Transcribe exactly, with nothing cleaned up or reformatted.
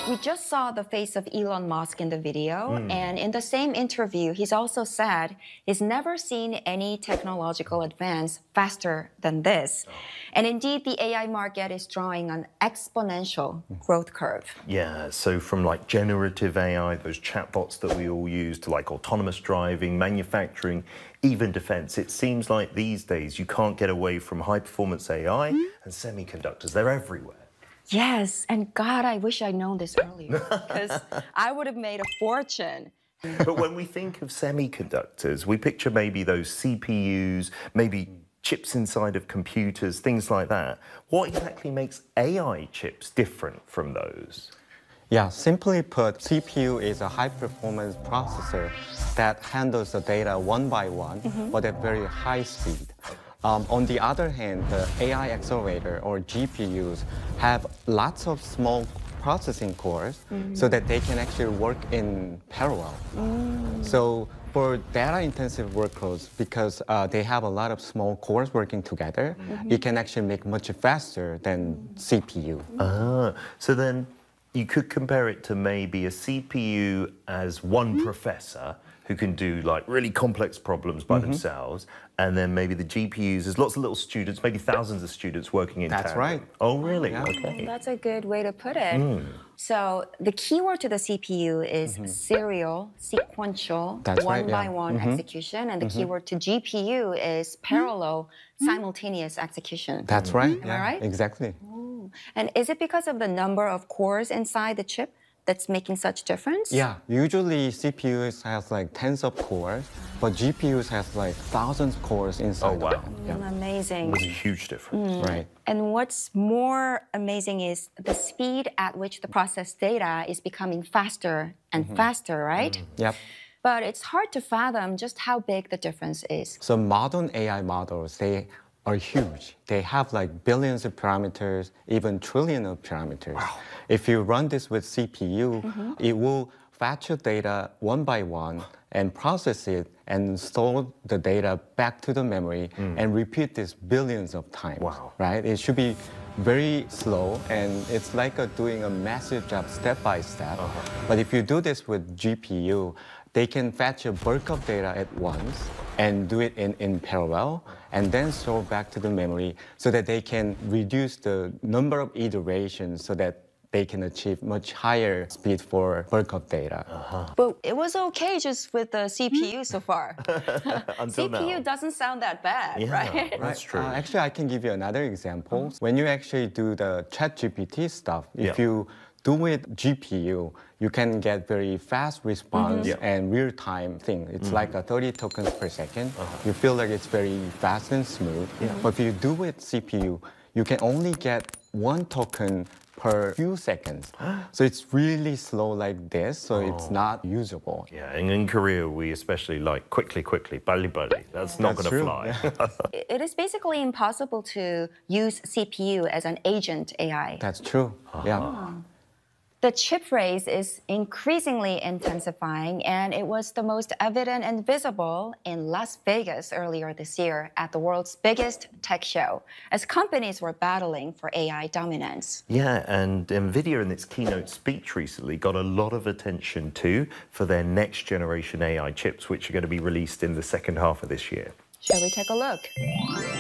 We just saw the face of Elon Musk in the video, mm. and in the same interview, he's also said he's never seen any technological advance faster than this. Oh. And indeed, the A I market is drawing an exponential growth curve. Yeah, so from like generative A I, those chatbots that we all use, to like autonomous driving, manufacturing, even defense, it seems like these days you can't get away from high-performance A I mm. and semiconductors. They're everywhere. Yes, and God, I wish I'd known this earlier, because I would have made a fortune. But when we think of semiconductors, we picture maybe those C P Us, maybe chips inside of computers, things like that. What exactly makes A I chips different from those? Yeah, simply put, C P U is a high-performance processor that handles the data one by one, mm-hmm. but at very high speed. Um, on the other hand, the A I accelerator, or G P Us, have lots of small processing cores mm-hmm. so that they can actually work in parallel. Mm. So for data-intensive workloads, because uh, they have a lot of small cores working together, mm-hmm. it can actually make much faster than C P U. Ah, so then you could compare it to maybe a C P U as one mm-hmm. professor who can do like really complex problems by mm-hmm. themselves, and then maybe the G P Us, there's lots of little students, maybe thousands of students working in That's tandem. right. Oh, really? Yeah. Okay. That's a good way to put it. Mm. So the keyword to the C P U is mm-hmm. serial, sequential, That's one right, by yeah. one mm-hmm. execution, and the mm-hmm. keyword to G P U is parallel, mm-hmm. simultaneous execution. That's right. Am yeah, I right? Exactly. Ooh. And is it because of the number of cores inside the chip that's making such difference? Yeah, usually C P Us has like tens of cores, but G P Us has like thousands of cores inside. Oh, wow. Of them. Mm, yeah. Amazing. It's a huge difference. Mm. Right. And what's more amazing is the speed at which the processed data is becoming faster and mm-hmm. faster, right? Mm-hmm. Yep. But it's hard to fathom just how big the difference is. So modern A I models, they are huge. They have like billions of parameters, even trillions of parameters. Wow. If you run this with C P U, mm-hmm. it will fetch your data one by one and process it and store the data back to the memory mm. and repeat this billions of times. Wow. Right? It should be very slow, and it's like a, doing a massive job step by step. Uh-huh. But if you do this with G P U, they can fetch a bulk of data at once and do it in, in parallel, and then store back to the memory so that they can reduce the number of iterations so that they can achieve much higher speed for bulk of data. Uh-huh. But it was okay just with the C P U so far. Until C P U now. doesn't sound that bad, yeah, right? That's true. Uh, actually, I can give you another example. Mm-hmm. When you actually do the ChatGPT stuff, if yeah. you do it G P U, you can get very fast response mm-hmm. and real-time thing. It's mm-hmm. like a thirty tokens per second. Uh-huh. You feel like it's very fast and smooth. Yeah. But if you do it C P U, you can only get one token per few seconds. So it's really slow like this, so oh. it's not usable. Yeah, and in Korea, we especially like quickly, quickly, 빨리, 빨리. That's not going to fly. Yeah. It is basically impossible to use C P U as an agent A I. That's true, uh-huh. yeah. The chip race is increasingly intensifying, and it was the most evident and visible in Las Vegas earlier this year at the world's biggest tech show, as companies were battling for A I dominance. Yeah, and NVIDIA in its keynote speech recently got a lot of attention too for their next generation A I chips, which are going to be released in the second half of this year. Shall we take a look?